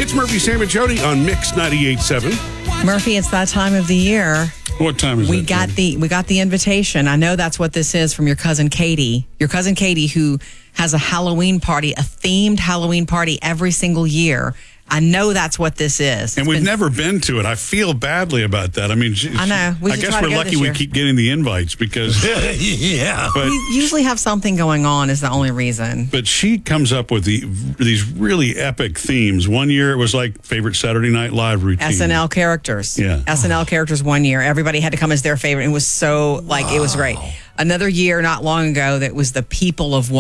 It's Murphy, Sam, and Jody on Mix 98.7. Murphy, it's that time of the year. What time is We it? got the invitation. I know that's what this is from your cousin Katie. Your cousin Katie, who has a Halloween party, a themed Halloween party every single year. I know that's what this is. And we've never been to it. I feel badly about that. I mean, I know. I guess we're lucky we keep getting the invites because Yeah. but we usually have something going on is the only reason. but she comes up with these really epic themes. One year it was like favorite Saturday Night Live routine. SNL characters. Yeah. SNL characters one year. Everybody had to come as their favorite. It was so, it was great. Another year, not long ago, that was the People of